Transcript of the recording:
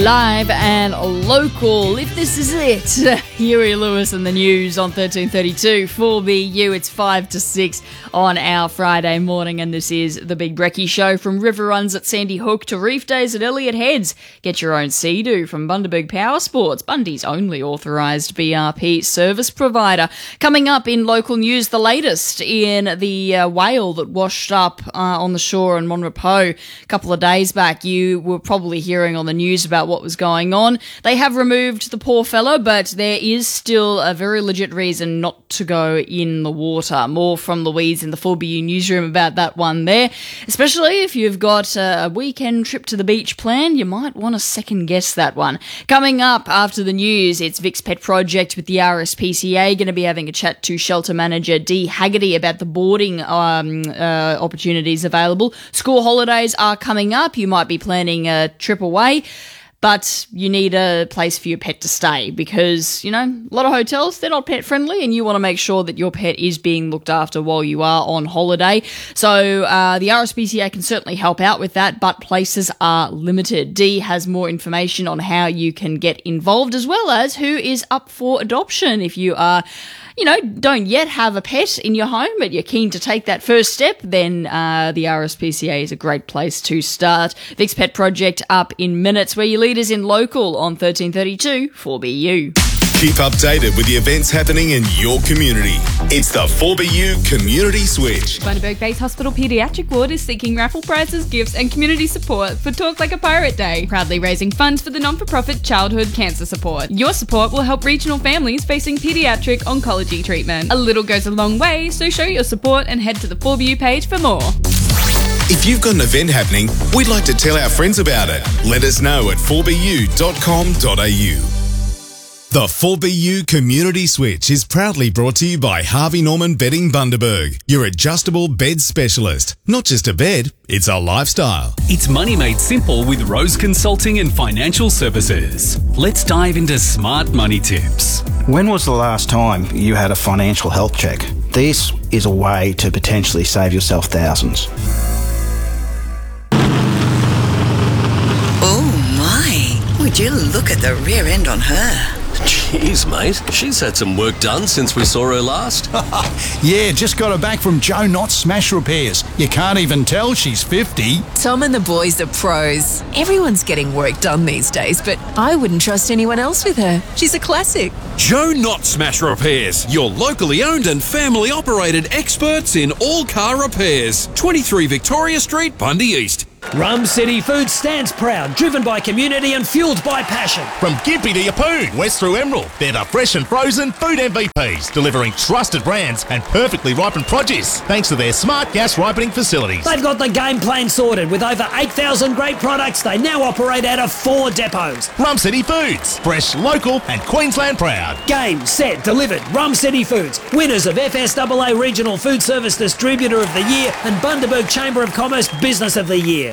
Live and local. If this is it, Huey Lewis and the news on 1332 4BU. It's 5 to 6 on our Friday morning, and this is the Big Brekkie Show. From river runs at Sandy Hook to reef days at Elliott Heads. Get your own Sea-Doo from Bundaberg Power Sports, Bundy's only authorised BRP service provider. Coming up in local news, the latest in the whale that washed up on the shore in Monrepo a couple of days back. You were probably hearing on the news about what was going on. They have removed the poor fella, but there is still a very legit reason not to go in the water. More from Louise in the 4BU newsroom about that one there. Especially if you've got a weekend trip to the beach planned, you might want to second guess that one. Coming up after the news, it's Vic's Pet Project with the RSPCA. Going to be having a chat to shelter manager Dee Haggerty about the boarding opportunities available. School holidays are coming up. You might be planning a trip away, but you need a place for your pet to stay because, you know, a lot of hotels, they're not pet friendly, and you want to make sure that your pet is being looked after while you are on holiday. So the RSPCA can certainly help out with that, but places are limited. Dee has more information on how you can get involved, as well as who is up for adoption. If you are, you know, don't yet have a pet in your home, but you're keen to take that first step, then the RSPCA is a great place to start. Vic's Pet Project up in minutes, where your leaders in local on 1332 4BU. Keep updated with the events happening in your community. It's the 4BU Community Switch. Bundaberg Base Hospital Paediatric Ward is seeking raffle prizes, gifts and community support for Talk Like a Pirate Day, proudly raising funds for the non-for-profit Childhood Cancer Support. Your support will help regional families facing paediatric oncology treatment. A little goes a long way, so show your support and head to the 4BU page for more. If you've got an event happening, we'd like to tell our friends about it. Let us know at 4bu.com.au. The 4BU Community Switch is proudly brought to you by Harvey Norman Bedding Bundaberg, your adjustable bed specialist. Not just a bed, it's a lifestyle. It's money made simple with Rose Consulting and Financial Services. Let's dive into smart money tips. When was the last time you had a financial health check? This is a way to potentially save yourself thousands. Oh my, would you look at the rear end on her? Jeez, mate, she's had some work done since we saw her last. Yeah, just got her back from Joe Knott Smash Repairs. You can't even tell she's 50. Tom and the boys are pros. Everyone's getting work done these days, but I wouldn't trust anyone else with her. She's a classic. Joe Knott Smash Repairs, your locally owned and family operated experts in all car repairs. 23 Victoria Street, Bundy East. Rum City Foods stands proud, driven by community and fueled by passion. From Gympie to Yeppoon, west through Emerald, they're the fresh and frozen food MVPs, delivering trusted brands and perfectly ripened produce, thanks to their smart gas ripening facilities. They've got the game plan sorted. With over 8,000 great products, they now operate out of 4 depots. Rum City Foods, fresh, local and Queensland proud. Game, set, delivered. Rum City Foods, winners of FSAA Regional Food Service Distributor of the Year and Bundaberg Chamber of Commerce Business of the Year.